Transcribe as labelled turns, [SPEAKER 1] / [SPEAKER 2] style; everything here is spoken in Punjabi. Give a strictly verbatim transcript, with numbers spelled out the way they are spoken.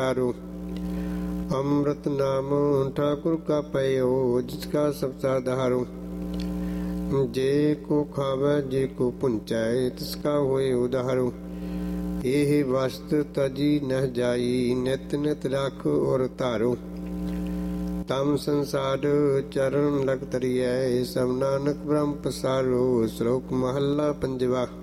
[SPEAKER 1] ਅੰਮ੍ਰਿਤ ਨਾਮ ਠਾਕੁਰ ਕਾ ਪਇਓ, ਜਿਸ ਕਾ ਸਭ ਸਾਧਾਰੋ। ਜੇ ਕੋ ਖਾਵੈ ਜੇ ਕੋ ਪੁੰਚੈ, ਤਿਸ ਕਾ ਹੋਏ ਉਧਾਰੋ। ਇਹ ਵਸਤ ਤਜੀ ਨਹ ਜਾਈ, ਨਿਤ ਨਿਤ ਰਖ ਔਰ ਧਾਰੋ। ਤਮ ਸੰਸਾਰ ਚਰਨ ਲਗ ਤਰੀਐ, ਸਭ ਨਾਨਕ ਬ੍ਰਹਮ ਪਸਾਰੋ। ਸ਼ਲੋਕ ਮਹੱਲਾ ਪੰਜਵਾ।